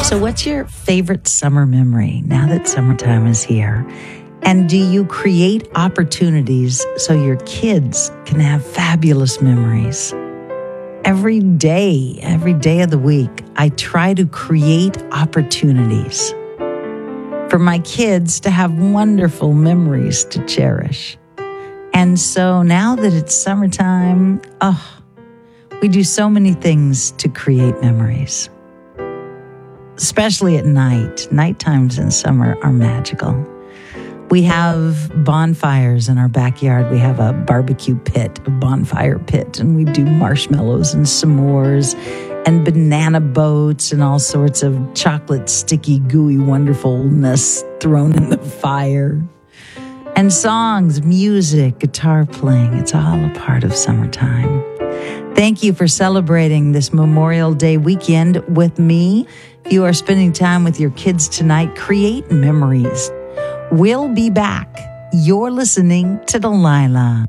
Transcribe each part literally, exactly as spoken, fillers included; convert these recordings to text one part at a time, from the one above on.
So what's your favorite summer memory now that summertime is here? And do you create opportunities so your kids can have fabulous memories? Every day, every day of the week, I try to create opportunities for my kids to have wonderful memories to cherish. And so now that it's summertime, oh, we do so many things to create memories. Especially at night. Night times in summer are magical. We have bonfires in our backyard. We have a barbecue pit, a bonfire pit, and we do marshmallows and s'mores and banana boats and all sorts of chocolate, sticky, gooey wonderfulness thrown in the fire. And songs, music, guitar playing, it's all a part of summertime. Thank you for celebrating this Memorial Day weekend with me. If you are spending time with your kids tonight, create memories. We'll be back. You're listening to Delilah.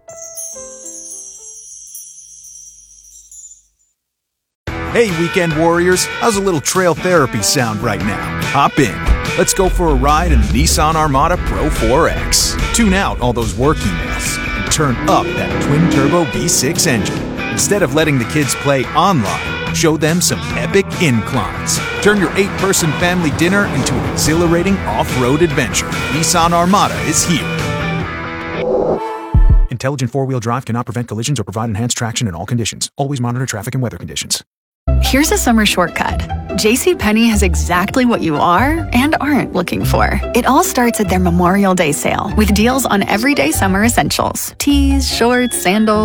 Hey, weekend warriors, how's a little trail therapy sound right now? Hop in. Let's go for a ride in the Nissan Armada Pro four X. Tune out all those work emails and turn up that twin-turbo V six engine. Instead of letting the kids play online, show them some epic inclines. Turn your eight-person family dinner into an exhilarating off-road adventure. Nissan Armada is here. Intelligent four-wheel drive cannot prevent collisions or provide enhanced traction in all conditions. Always monitor traffic and weather conditions. Here's a summer shortcut. JCPenney has exactly what you are and aren't looking for. It all starts at their Memorial Day sale with deals on everyday summer essentials. Tees, shorts, sandals.